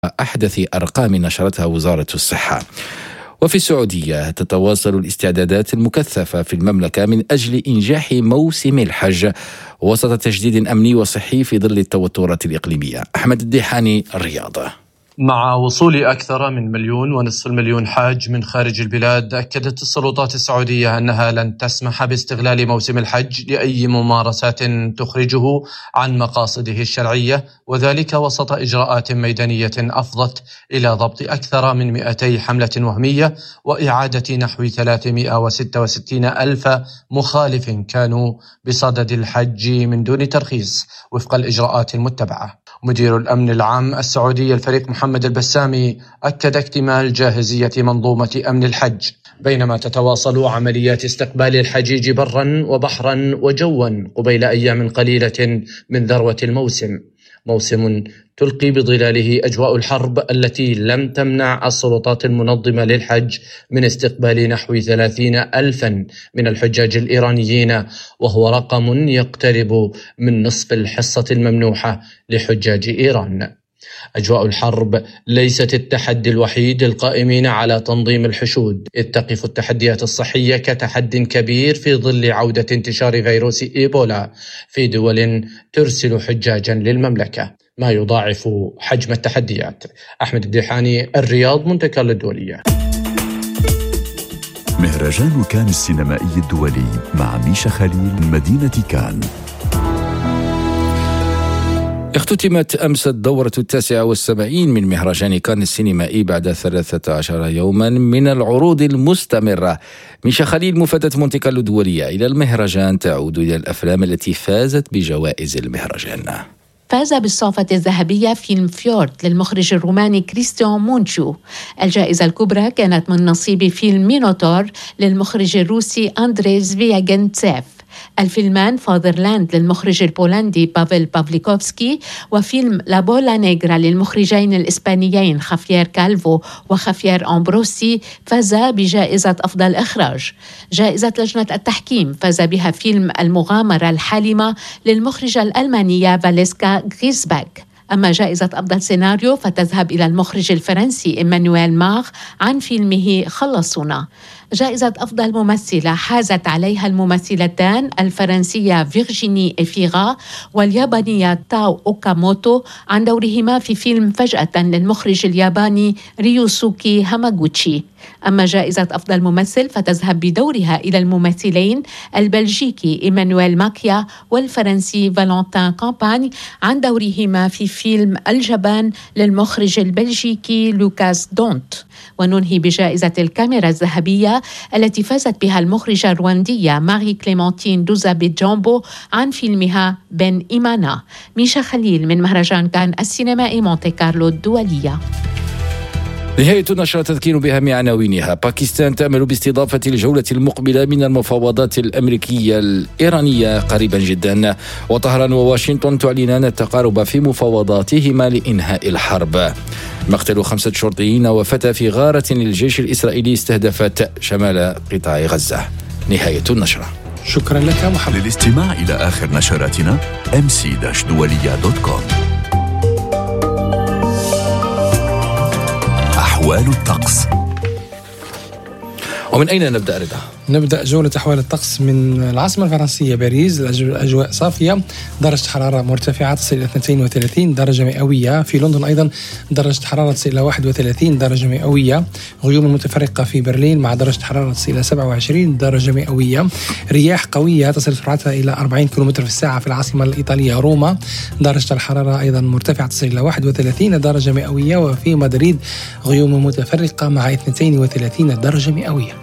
أحدث أرقام نشرتها وزارة الصحة. وفي السعودية تتواصل الاستعدادات المكثفة في المملكة من أجل إنجاح موسم الحج وسط تجديد أمني وصحي في ظل التوترات الإقليمية. أحمد الديحاني، الرياض. مع وصول أكثر من 1.5 مليون حاج من خارج البلاد، أكدت السلطات السعودية أنها لن تسمح باستغلال موسم الحج لأي ممارسات تخرجه عن مقاصده الشرعية، وذلك وسط إجراءات ميدانية أفضت إلى ضبط أكثر من 200 حملة وهمية وإعادة نحو 366 ألف مخالف كانوا بصدد الحج من دون ترخيص وفق الإجراءات المتبعة. مدير الأمن العام السعودي الفريق محمد البسامي أكد اكتمال جاهزية منظومة أمن الحج، بينما تتواصل عمليات استقبال الحجيج برا وبحرا وجوا قبيل أيام قليلة من ذروة الموسم، موسم تلقي بظلاله أجواء الحرب التي لم تمنع السلطات المنظمة للحج من استقبال نحو 30 ألفا من الحجاج الإيرانيين، وهو رقم يقترب من نصف الحصة الممنوحة لحجاج إيران. أجواء الحرب ليست التحدي الوحيد للقائمين على تنظيم الحشود، إذ تقف التحديات الصحية كتحد كبير في ظل عودة انتشار فيروس إيبولا في دول ترسل حجاجا للمملكة، ما يضاعف حجم التحديات. أحمد الديحاني، الرياض، مونتي كارلو الدولية. مهرجان كان السينمائي الدولي مع ميشا خليل، مدينة كان. اختتمت أمس الدورة 79 من مهرجان كان السينمائي بعد 13 يوما من العروض المستمرة. ميشا خليل، مفادة مونتي كارلو الدولية إلى المهرجان تعود إلى الأفلام التي فازت بجوائز المهرجان. فاز بالصافة الذهبية فيلم فيورد للمخرج الروماني كريستيان مونتشو. الجائزة الكبرى كانت من نصيب فيلم مينوتور للمخرج الروسي أندري زفياغنتسيف. الفيلمان فاذرلاند للمخرج البولندي بافل بافليكوفسكي وفيلم لا بولا نيغرا للمخرجين الإسبانيين خافيير كالفو وخافيير أمبروسي فازا بجائزة أفضل إخراج. جائزة لجنة التحكيم فاز بها فيلم المغامرة الحالمة للمخرجة الألمانية فاليسكا غريسباك. أما جائزة أفضل سيناريو فتذهب إلى المخرج الفرنسي إيمانويل ماغ عن فيلمه خلصونا. جائزة أفضل ممثلة حازت عليها الممثلتان الفرنسية فيرجيني إفيغا واليابانية تاو أوكاموتو عن دورهما في فيلم فجأة للمخرج الياباني ريوسوكي هاماغوتشي. أما جائزة أفضل ممثل فتذهب بدورها إلى الممثلين البلجيكي إيمانويل ماكيا والفرنسي فالنتين كامباني عن دورهما في فيلم الجبان للمخرج البلجيكي لوكاس دونت. وننهي بجائزة الكاميرا الذهبية التي فازت بها المخرجة الرواندية ماري كليمنتين دوزابي جامبو عن فيلمها بن إيمانا. ميشا خليل من مهرجان كان السينمائي مونتي كارلو الدولية. نهاية النشرة تذكير بأهم عناوينها. باكستان تأمل باستضافة الجولة المقبلة من المفاوضات الأمريكية الإيرانية قريبا جدا. وطهران وواشنطن تعلنان التقارب في مفاوضاتهما لإنهاء الحرب. مقتل 5 شرطيين وفتى في غارة للجيش الإسرائيلي استهدفت شمال قطاع غزة. نهاية النشرة. شكرا لك محمد. للاستماع إلى آخر نشراتنا mc-dualia.com. أحوال الطقس. ومن أين نبدأ رضا؟ نبدأ جولة أحوال الطقس من العاصمة الفرنسية باريس. الأجواء صافية، درجة حرارة مرتفعة تصل إلى 32 درجة مئوية. في لندن أيضا درجة حرارة تصل إلى 31 درجة مئوية. غيوم متفرقة في برلين مع درجة حرارة تصل إلى 27 درجة مئوية. رياح قوية تصل سرعتها إلى 40 كم في الساعة في العاصمة الإيطالية روما. درجة الحرارة أيضا مرتفعة تصل إلى 31 درجة مئوية. وفي مدريد غيوم متفرقة مع 32 درجة مئوية.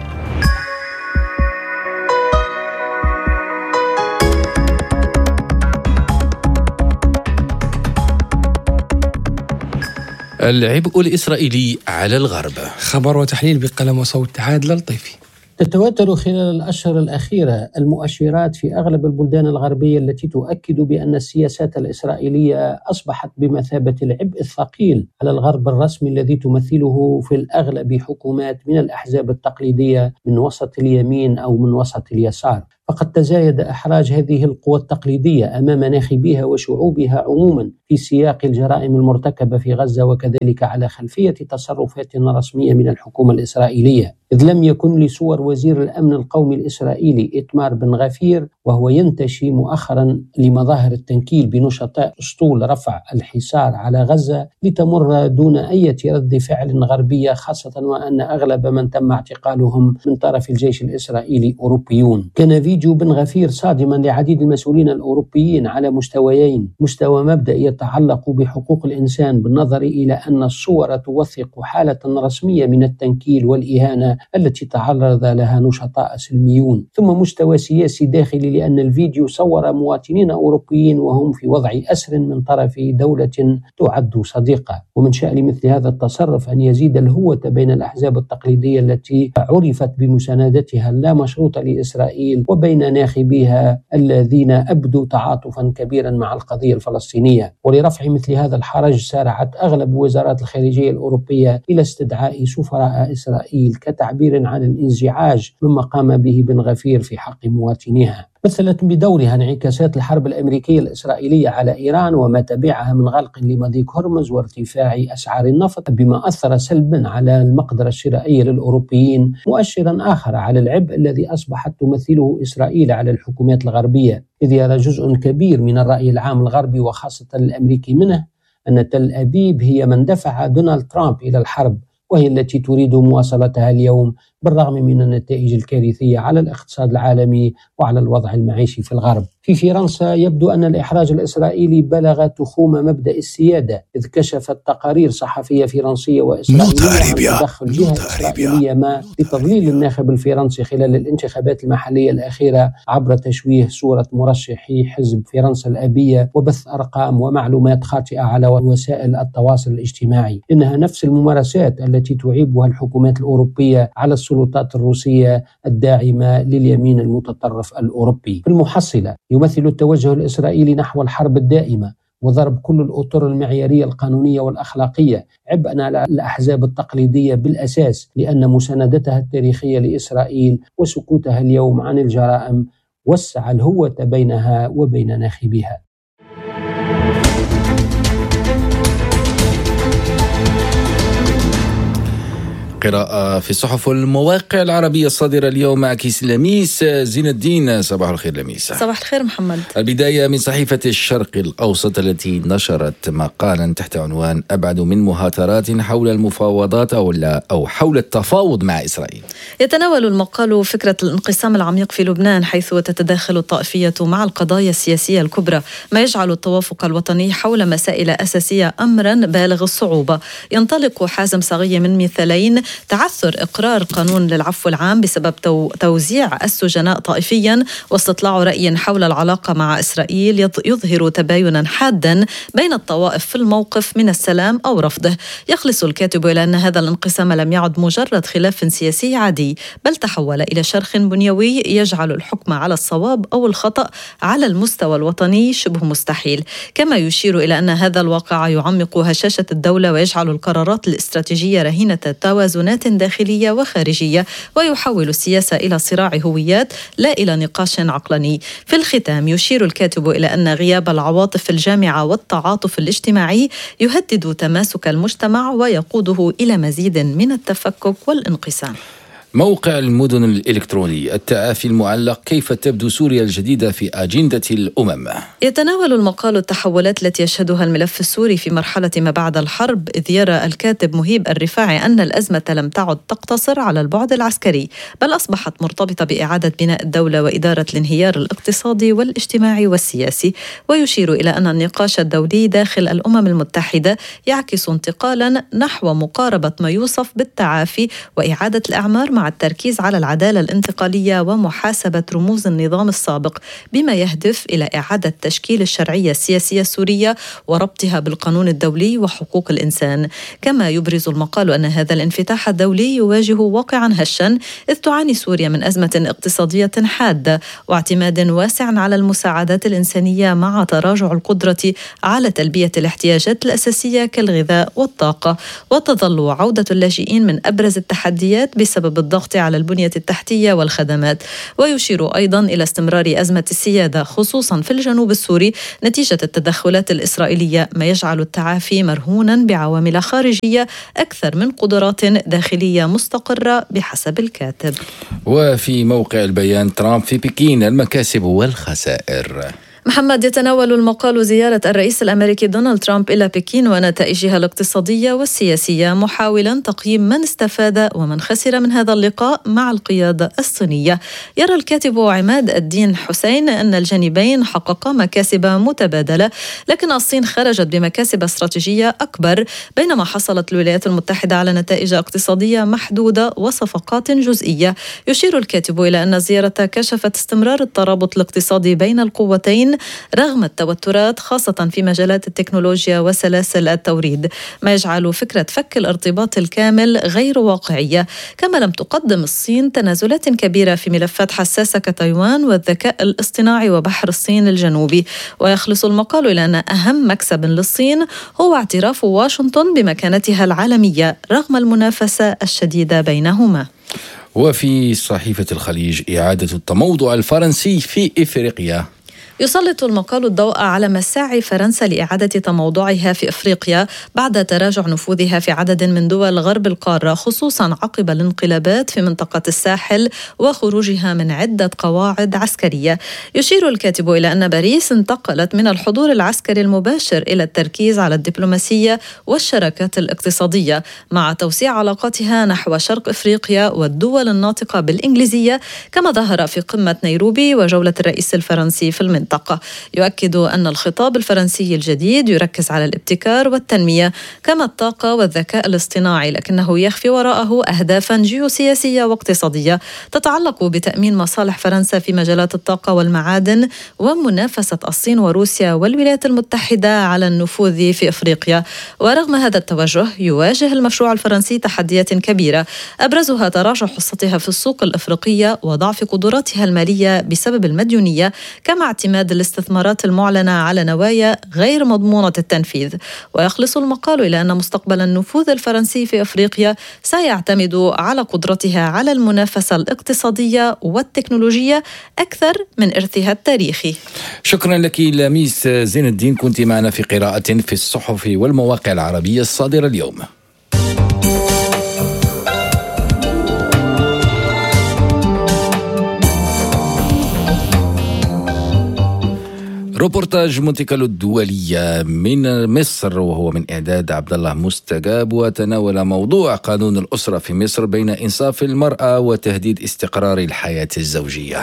العبء الإسرائيلي على الغرب. خبر وتحليل بقلم وصوت عادل الطيفي. تتواتر خلال الأشهر الأخيرة المؤشرات في أغلب البلدان الغربية التي تؤكد بأن السياسات الإسرائيلية أصبحت بمثابة العبء الثقيل على الغرب الرسمي الذي تمثله في الأغلب حكومات من الأحزاب التقليدية من وسط اليمين أو من وسط اليسار. فقد تزايد إحراج هذه القوى التقليدية أمام ناخبيها وشعوبها عموما في سياق الجرائم المرتكبة في غزة، وكذلك على خلفية تصرفات رسمية من الحكومة الإسرائيلية، إذ لم يكن لصور وزير الأمن القومي الإسرائيلي إتمار بن غفير وهو ينتشي مؤخرا لمظاهر التنكيل بنشطاء أسطول رفع الحصار على غزة لتمر دون أي رد فعل غربية، خاصة وأن أغلب من تم اعتقالهم من طرف الجيش الإسرائيلي أوروبيون. كان فيديو بن غفير صادما لعديد المسؤولين الأوروبيين على مستويين: مستوى مبدئي يتعلق بحقوق الإنسان بالنظر إلى أن الصور توثق حالة رسمية من التنكيل والإهانة التي تعرض لها نشطاء سلميون، ثم مستوى سياسي داخلي لأن الفيديو صور مواطنين أوروبيين وهم في وضع أسر من طرف دولة تعد صديقة. ومن شأن مثل هذا التصرف أن يزيد الهوة بين الأحزاب التقليدية التي عرفت بمساندتها اللامشروطة لإسرائيل وبين ناخبيها الذين أبدوا تعاطفا كبيرا مع القضية الفلسطينية. ولرفع مثل هذا الحرج سارعت أغلب وزارات الخارجية الأوروبية إلى استدعاء سفراء إسرائيل كتعبير عن الانزعاج مما قام به بن غفير في حق مواطنيها. مثلت بدورها انعكاسات الحرب الأمريكية الإسرائيلية على إيران وما تبعها من غلق لمضيق هرمز وارتفاع أسعار النفط، بما أثر سلبا على المقدرة الشرائية للأوروبيين، مؤشرا آخر على العبء الذي أصبحت تمثله إسرائيل على الحكومات الغربية، إذ يرى جزء كبير من الرأي العام الغربي وخاصة الأمريكي منه أن تل أبيب هي من دفع دونالد ترامب إلى الحرب، وهي التي تريد مواصلتها اليوم بالرغم من النتائج الكارثية على الاقتصاد العالمي وعلى الوضع المعيشي في الغرب. في فرنسا يبدو أن الإحراج الإسرائيلي بلغ تخوم مبدأ السيادة، إذ كشفت تقارير صحفية فرنسية وإسرائيلية عن تدخل جهة إسرائيلية ما لتضليل الناخب الفرنسي خلال الانتخابات المحلية الأخيرة عبر تشويه صورة مرشحي حزب فرنسا الأبية وبث أرقام ومعلومات خاطئة على وسائل التواصل الاجتماعي. إنها نفس الممارسات التي تعيبها الحكومات الأوروبية على السلطات الروسية الداعمة لليمين المتطرف الأوروبي. في المحصلة يمثل التوجه الإسرائيلي نحو الحرب الدائمة وضرب كل الأطر المعيارية القانونية والأخلاقية عبئا على الأحزاب التقليدية بالأساس، لأن مساندتها التاريخية لإسرائيل وسكوتها اليوم عن الجرائم وسع الهوة بينها وبين ناخبيها. قراءة في الصحف والمواقع العربية الصادرة اليوم مع كيس لميس. زين الدين، صباح الخير لميس. صباح الخير محمد. البداية من صحيفة الشرق الأوسط التي نشرت مقالا تحت عنوان أبعد من مهاترات حول المفاوضات أو حول التفاوض مع إسرائيل. يتناول المقال فكرة الانقسام العميق في لبنان، حيث تتداخل الطائفية مع القضايا السياسية الكبرى، ما يجعل التوافق الوطني حول مسائل أساسية أمرا بالغ الصعوبة. ينطلق حازم صاغية من مثالين: تعثر إقرار قانون للعفو العام بسبب توزيع السجناء طائفيا، واستطلاع رأي حول العلاقة مع إسرائيل يظهر تباينا حادا بين الطوائف في الموقف من السلام أو رفضه. يخلص الكاتب إلى أن هذا الانقسام لم يعد مجرد خلاف سياسي عادي، بل تحول إلى شرخ بنيوي يجعل الحكم على الصواب أو الخطأ على المستوى الوطني شبه مستحيل. كما يشير إلى أن هذا الواقع يعمق هشاشة الدولة ويجعل القرارات الاستراتيجية رهينة توازنات داخلية وخارجية، ويحول السياسة إلى صراع هويات لا إلى نقاش عقلاني. في الختام يشير الكاتب إلى أن غياب العواطف الجامعة والتعاطف الاجتماعي يهدد تماسك المجتمع ويقوده إلى مزيد من التفكك والانقسام. موقع المدن الإلكتروني التعافي المعلق: كيف تبدو سوريا الجديدة في أجندة الأمم؟ يتناول المقال التحولات التي يشهدها الملف السوري في مرحلة ما بعد الحرب، إذ يرى الكاتب مهيب الرفاعي أن الأزمة لم تعد تقتصر على البعد العسكري، بل أصبحت مرتبطة بإعادة بناء الدولة وإدارة الانهيار الاقتصادي والاجتماعي والسياسي. ويشير إلى أن النقاش الدولي داخل الأمم المتحدة يعكس انتقالا نحو مقاربة ما يوصف بالتعافي وإعادة الأعمار مع التركيز على العدالة الانتقالية ومحاسبة رموز النظام السابق، بما يهدف إلى إعادة تشكيل الشرعية السياسية السورية وربطها بالقانون الدولي وحقوق الإنسان. كما يبرز المقال أن هذا الانفتاح الدولي يواجه واقعا هشا، إذ تعاني سوريا من أزمة اقتصادية حادة واعتماد واسع على المساعدات الإنسانية مع تراجع القدرة على تلبية الاحتياجات الأساسية كالغذاء والطاقة. وتظل عودة اللاجئين من أبرز التحديات بسبب والضغط على البنية التحتية والخدمات. ويشير أيضا إلى استمرار أزمة السيادة خصوصا في الجنوب السوري نتيجة التدخلات الإسرائيلية، ما يجعل التعافي مرهونا بعوامل خارجية أكثر من قدرات داخلية مستقرة بحسب الكاتب. وفي موقع البيان ترامب في بكين، المكاسب والخسائر. محمد، يتناول المقال زيارة الرئيس الأمريكي دونالد ترامب إلى بكين ونتائجها الاقتصادية والسياسية، محاولا تقييم من استفاد ومن خسر من هذا اللقاء مع القيادة الصينية. يرى الكاتب عماد الدين حسين أن الجانبين حققا مكاسب متبادلة، لكن الصين خرجت بمكاسب استراتيجية أكبر، بينما حصلت الولايات المتحدة على نتائج اقتصادية محدودة وصفقات جزئية. يشير الكاتب إلى أن الزيارة كشفت استمرار الترابط الاقتصادي بين القوتين رغم التوترات، خاصة في مجالات التكنولوجيا وسلاسل التوريد، ما يجعل فكرة فك الارتباط الكامل غير واقعية. كما لم تقدم الصين تنازلات كبيرة في ملفات حساسة كتايوان والذكاء الاصطناعي وبحر الصين الجنوبي. ويخلص المقال إلى أن أهم مكسب للصين هو اعتراف واشنطن بمكانتها العالمية رغم المنافسة الشديدة بينهما. وفي صحيفة الخليج، إعادة التموضع الفرنسي في إفريقيا. يسلط المقال الضوء على مساعي فرنسا لإعادة تموضعها في أفريقيا بعد تراجع نفوذها في عدد من دول غرب القارة، خصوصا عقب الانقلابات في منطقة الساحل وخروجها من عدة قواعد عسكرية. يشير الكاتب إلى أن باريس انتقلت من الحضور العسكري المباشر إلى التركيز على الدبلوماسية والشراكات الاقتصادية، مع توسيع علاقاتها نحو شرق أفريقيا والدول الناطقة بالإنجليزية، كما ظهر في قمة نيروبي وجولة الرئيس الفرنسي في المنطقة. يؤكد أن الخطاب الفرنسي الجديد يركز على الابتكار والتنمية كما الطاقة والذكاء الاصطناعي، لكنه يخفي وراءه أهدافا جيوسياسية واقتصادية تتعلق بتأمين مصالح فرنسا في مجالات الطاقة والمعادن ومنافسة الصين وروسيا والولايات المتحدة على النفوذ في أفريقيا. ورغم هذا التوجه يواجه المشروع الفرنسي تحديات كبيرة، أبرزها تراجع حصتها في السوق الأفريقية وضعف قدراتها المالية بسبب المديونية، كما اعتماد الاستثمارات المعلنة على نوايا غير مضمونة التنفيذ. ويخلص المقال إلى أن مستقبل النفوذ الفرنسي في أفريقيا سيعتمد على قدرتها على المنافسة الاقتصادية والتكنولوجية أكثر من إرثها التاريخي. شكرا لك لميس زين الدين، كنت معنا في قراءة في الصحف والمواقع العربية الصادرة اليوم. روبورتاج مونتي كارلو الدولية من مصر، وهو من إعداد عبد الله مستجاب، وتناول موضوع قانون الأسرة في مصر بين إنصاف المرأة وتهديد استقرار الحياة الزوجية.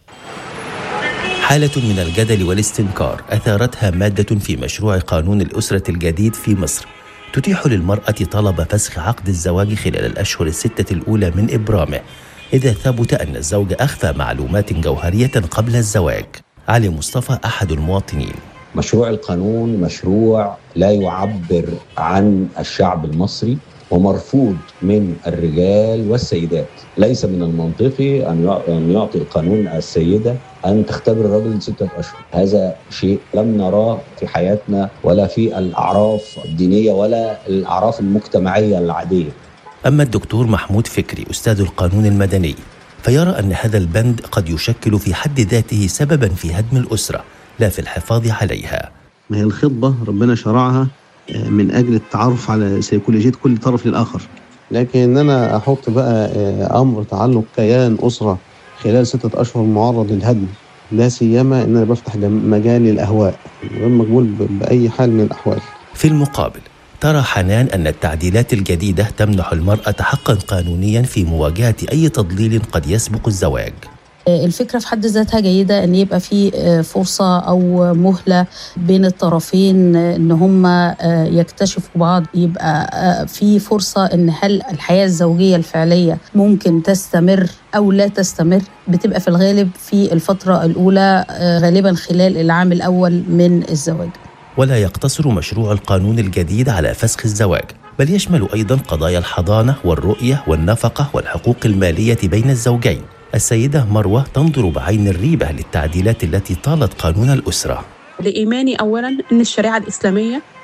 حالة من الجدل والاستنكار أثارتها مادة في مشروع قانون الأسرة الجديد في مصر تتيح للمرأة طلب فسخ عقد الزواج خلال الأشهر الستة الأولى من إبرامه إذا ثبت أن الزوج أخفى معلومات جوهرية قبل الزواج. علي مصطفى أحد المواطنين. مشروع القانون مشروع لا يعبر عن الشعب المصري ومرفوض من الرجال والسيدات. ليس من المنطقي أن يعطي القانون السيدة أن تختبر الرجل 6 أشهر. هذا شيء لم نراه في حياتنا ولا في الأعراف الدينية ولا الأعراف المجتمعية العادية. أما الدكتور محمود فكري أستاذ القانون المدني فيرى أن هذا البند قد يشكل في حد ذاته سبباً في هدم الأسرة لا في الحفاظ عليها. ما هي الخطبة ربنا شرعها من أجل التعرف على سيكولوجية كل طرف للآخر، لكن أنا أحط بقى أمر تعلق كيان أسرة خلال 6 أشهر معرض للهدم، لا سيما أن أنا بفتح مجال للأهواء غير مقبول بأي حال من الأحوال. في المقابل ترى حنان أن التعديلات الجديدة تمنح المرأة حقا قانونيا في مواجهة أي تضليل قد يسبق الزواج. الفكرة في حد ذاتها جيدة، أن يبقى في فرصة أو مهلة بين الطرفين أن هم يكتشفوا بعض، يبقى في فرصة أن هل الحياة الزوجية الفعلية ممكن تستمر أو لا تستمر. بتبقى في الغالب في الفترة الأولى غالبا خلال العام الأول من الزواج. ولا يقتصر مشروع القانون الجديد على فسخ الزواج، بل يشمل أيضا قضايا الحضانة والرؤية والنفقة والحقوق المالية بين الزوجين. السيدة مروة تنظر بعين الريبة للتعديلات التي طالت قانون الأسرة. لإيماني أولا أن الشريعة الإسلامية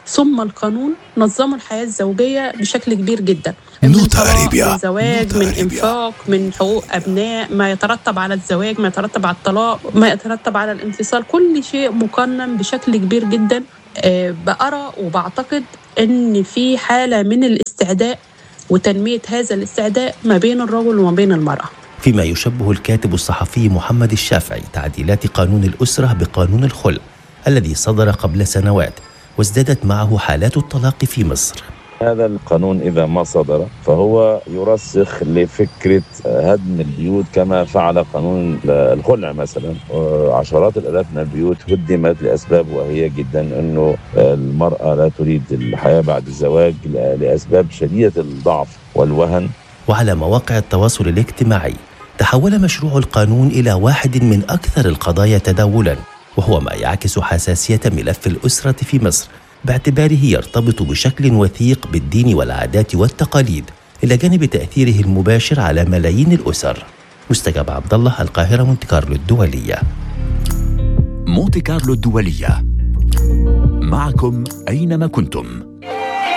ثم القانون نظموا الحياة الزوجية بشكل كبير جدا، من طلاق، من زواج، من إنفاق، من حقوق أبناء، ما يترتب على الزواج، ما يترتب على الطلاق، ما يترتب على الانفصال، كل شيء مقنن بشكل كبير جدا. بأرى وبعتقد أن في حالة من الاستعداء وتنمية هذا الاستعداء ما بين الرجل وما بين المرأة. فيما يشبه الكاتب الصحفي محمد الشافعي تعديلات قانون الأسرة بقانون الخلع الذي صدر قبل سنوات، وازدادت معه حالات الطلاق في مصر. هذا القانون إذا ما صدر فهو يرسخ لفكرة هدم البيوت كما فعل قانون الخلع مثلا. عشرات الآلاف من البيوت هدمت لأسباب وهي جدا أنه المرأة لا تريد الحياة بعد الزواج لأسباب شديدة الضعف والوهن. وعلى مواقع التواصل الاجتماعي تحول مشروع القانون إلى واحد من أكثر القضايا تداولا، وهو ما يعكس حساسية ملف الأسرة في مصر باعتباره يرتبط بشكل وثيق بالدين والعادات والتقاليد، إلى جانب تأثيره المباشر على ملايين الأسر. مستجاب عبد الله، القاهرة، مونتي كارلو الدولية. مونتي كارلو الدولية، معكم أينما كنتم.